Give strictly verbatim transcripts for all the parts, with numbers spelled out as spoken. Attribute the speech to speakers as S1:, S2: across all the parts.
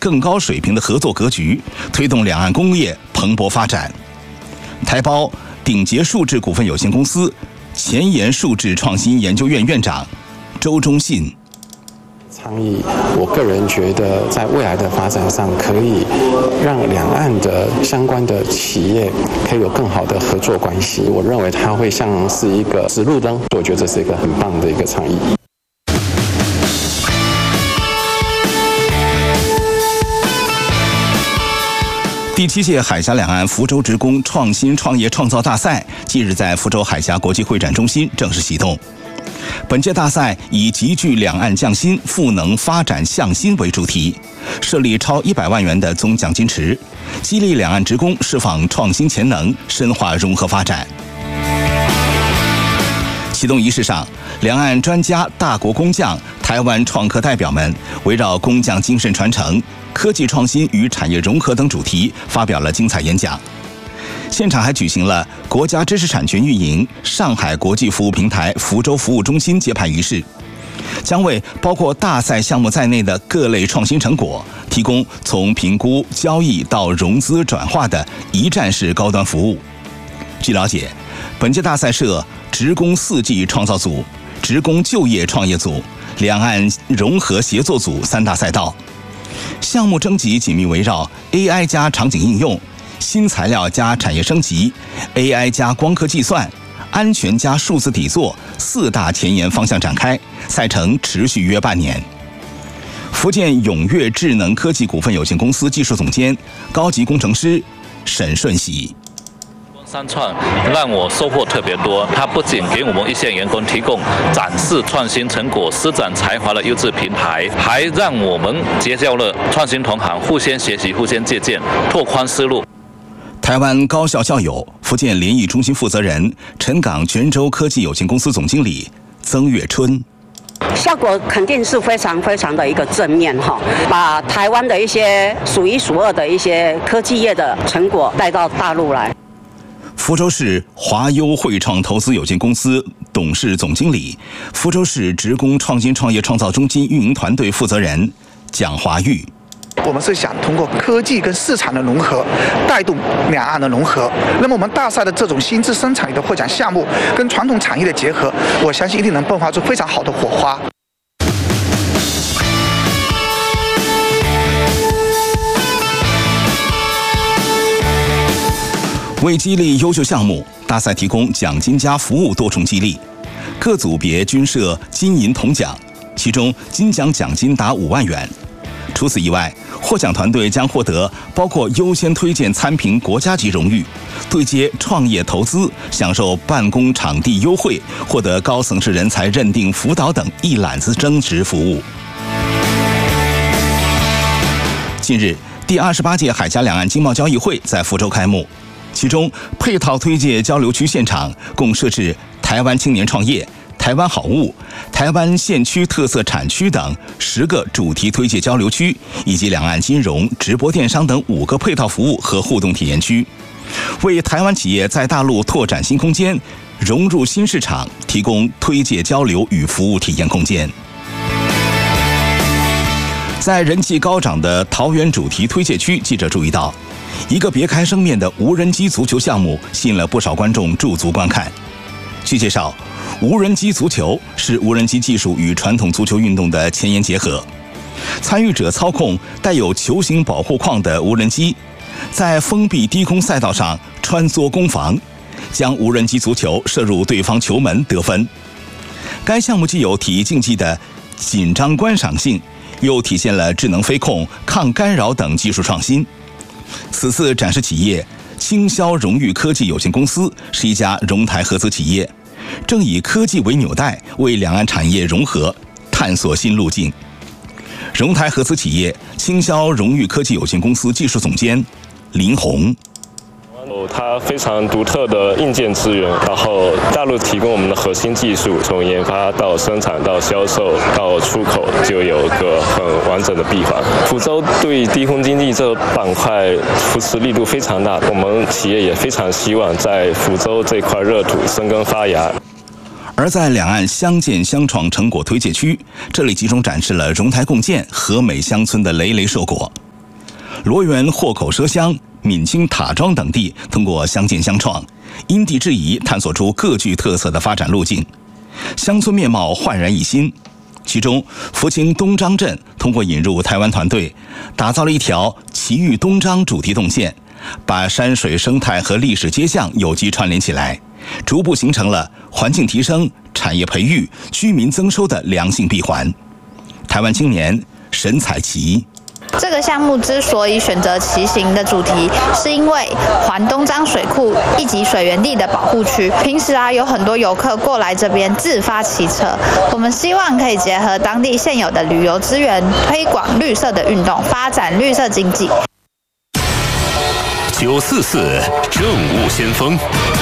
S1: 更高水平的合作格局，推动两岸工业蓬勃发展。台胞鼎杰数智股份有限公司前沿数智创新研究院院长周忠信。
S2: 倡议，我个人觉得在未来的发展上，可以让两岸的相关的企业可以有更好的合作关系。我认为它会像是一个指路灯，我觉得这是一个很棒的一个倡议。
S1: 第七届海峡两岸福州职工创新创业创造大赛近日在福州海峡国际会展中心正式启动。本届大赛以集聚两岸匠心、赋能发展向心为主题，设立超一百万元的总奖金池，激励两岸职工释放创新潜能，深化融合发展。启动仪式上，两岸专家、大国工匠、台湾创客代表们围绕工匠精神传承、科技创新与产业融合等主题发表了精彩演讲。现场还举行了国家知识产权运营上海国际服务平台福州服务中心揭牌仪式，将为包括大赛项目在内的各类创新成果提供从评估、交易到融资转化的一站式高端服务。据了解，本届大赛设职工四季创造组、职工就业创业组、两岸融合协作组三大赛道。项目征集紧密围绕 A I 加场景应用、新材料加产业升级、A I 加光刻计算、安全加数字底座四大前沿方向展开，赛程持续约半年。福建永跃智能科技股份有限公司技术总监、高级工程师沈顺喜。
S3: 三创让我收获特别多，它不仅给我们一线员工提供展示创新成果、施展才华的优质平台，还让我们结交了创新同行，互相学习、互相借鉴，拓宽思路。
S1: 台湾高校校友、福建联谊中心负责人、陈港泉州科技有限公司总经理曾月春。
S4: 效果肯定是非常非常的一个正面哈，把台湾的一些数一数二的一些科技业的成果带到大陆来。
S1: 福州市华优汇创投资有限公司董事总经理、福州市职工创新创业创造中心运营团队负责人蒋华玉。
S5: 我们是想通过科技跟市场的融合，带动两岸的融合。那么我们大赛的这种新智生产力的获奖项目跟传统产业的结合，我相信一定能迸发出非常好的火花。
S1: 为激励优秀项目，大赛提供奖金加服务多重激励，各组别均设金银铜奖，其中金奖奖金达五万元。除此以外，获奖团队将获得包括优先推荐参评国家级荣誉、对接创业投资、享受办公场地优惠、获得高层次人才认定辅导等一揽子增值服务。近日，第二十八届海峡两岸经贸交易会在福州开幕。其中，配套推介交流区现场共设置台湾青年创业、台湾好物、台湾县区特色产区等十个主题推介交流区，以及两岸金融、直播电商等五个配套服务和互动体验区，为台湾企业在大陆拓展新空间、融入新市场提供推介交流与服务体验空间。在人气高涨的桃园主题推介区，记者注意到，一个别开生面的无人机足球项目吸引了不少观众驻足观看。据介绍，无人机足球是无人机技术与传统足球运动的前沿结合。参与者操控带有球形保护框的无人机，在封闭低空赛道上穿梭攻防，将无人机足球射入对方球门得分。该项目既有体育竞技的紧张观赏性，又体现了智能飞控、抗干扰等技术创新。此次展示企业青霄荣誉科技有限公司是一家融台合资企业，正以科技为纽带，为两岸产业融合探索新路径。融台合资企业青霄荣誉科技有限公司技术总监林红。
S6: 它非常独特的硬件资源，然后大陆提供我们的核心技术，从研发到生产到销售到出口，就有一个很完整的臂膀。福州对低空经济这个板块扶持力度非常大，我们企业也非常希望在福州这块热土生根发芽。
S1: 而在两岸相见相创成果推介区，这里集中展示了融台共建、和美乡村的累累硕果。 罗源豁口麝乡、闽清塔庄等地通过相见相创，因地制宜探索出各具特色的发展路径，乡村面貌焕然一新。其中，福清东漳镇通过引入台湾团队，打造了一条奇遇东漳主题动线，把山水生态和历史街巷有机串联起来，逐步形成了环境提升、产业培育、居民增收的良性闭环。台湾青年沈采琪。
S7: 这个项目之所以选择骑行的主题，是因为环东漳水库一级水源地的保护区，平时啊有很多游客过来这边自发骑车，我们希望可以结合当地现有的旅游资源，推广绿色的运动，发展绿色经济。
S8: 九四四政务先锋。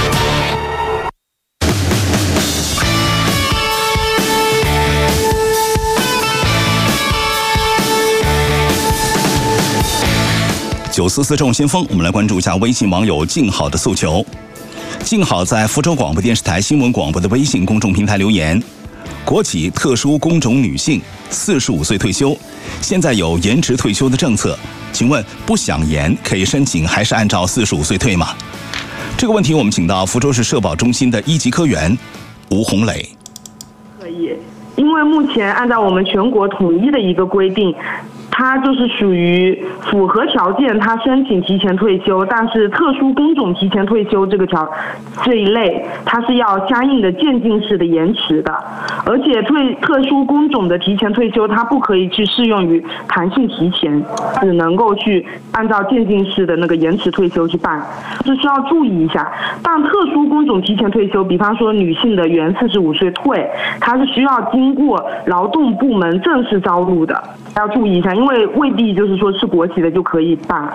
S1: 九四四政务先锋，我们来关注一下微信网友静好的诉求。静好在福州广播电视台新闻广播的微信公众平台留言：国企特殊工种女性四十五岁退休，现在有延迟退休的政策，请问不想延可以申请，还是按照四十五岁退吗？这个问题我们请到福州市社保中心的一级科员吴红磊。
S9: 可以，因为目前按照我们全国统一的一个规定，它就是属于符合条件，它申请提前退休，但是特殊工种提前退休这个条这一类，它是要相应的渐进式的延迟的，而且退特殊工种的提前退休，它不可以去适用于弹性提前，只能够去按照渐进式的那个延迟退休去办，是需要注意一下。但特殊工种提前退休，比方说女性的原四十五岁退，它是需要经过劳动部门正式招录的，要注意一下，因为未必就是说是国企的就可以办。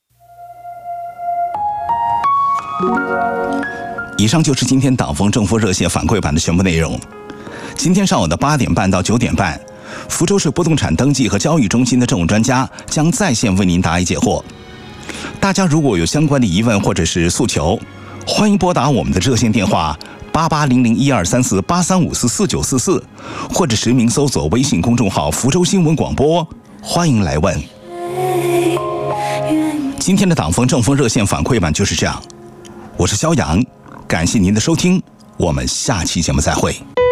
S1: 以上就是今天党风政风热线反馈版的全部内容。今天上午的八点半到九点半，福州市不动产登记和交易中心的政务专家将在线为您答疑解惑。大家如果有相关的疑问或者是诉求，欢迎拨打我们的热线电话八八零零一二三四八三五四四九四四，或者实名搜索微信公众号福州新闻广播，欢迎来问。今天的党风政风热线反馈版就是这样，我是肖阳，感谢您的收听，我们下期节目再会。